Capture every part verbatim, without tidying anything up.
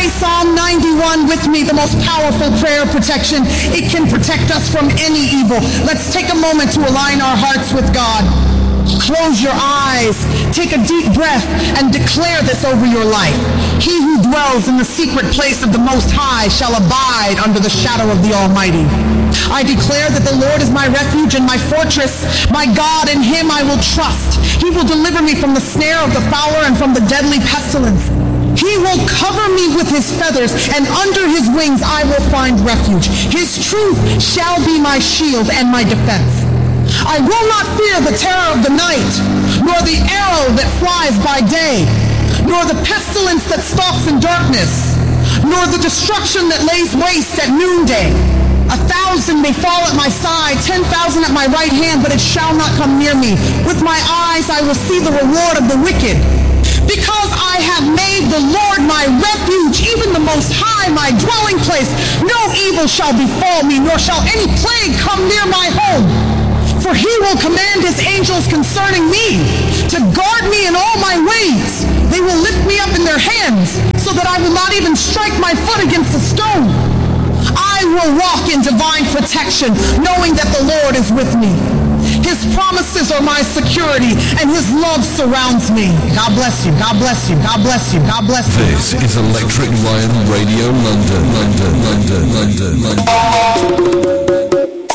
pray Psalm ninety-one with me, the most powerful prayer protection. It can protect us from any evil. Let's take a moment to align our hearts with God. Close your eyes, take a deep breath, and declare this over your life. He who dwells in the secret place of the Most High shall abide under the shadow of the Almighty. I declare that the Lord is my refuge and my fortress, my God, in him I will trust. He will deliver me from the snare of the fowler and from the deadly pestilence. He will cover me with his feathers, and under his wings I will find refuge. His truth shall be my shield and my defense. I will not fear the terror of the night, nor the arrow that flies by day, nor the pestilence that stalks in darkness, nor the destruction that lays waste at noonday. A thousand may fall at my side, ten thousand at my right hand, but it shall not come near me. With my eyes I will see the reward of the wicked. Because I have made the Lord my refuge, even the Most High my dwelling place, no evil shall befall me, nor shall any plague come near my home. For he will command his angels concerning me to guard me in all my ways. They will lift me up in their hands so that I will not even strike my foot against a stone. I will walk in divine protection, knowing that the Lord is with me. His promises are my security, and his love surrounds me. God bless you, God bless you, God bless you, God bless you. This is Electric Lion Radio London, London, London, London, London.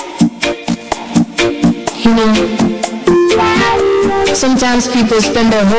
You know, sometimes people spend their whole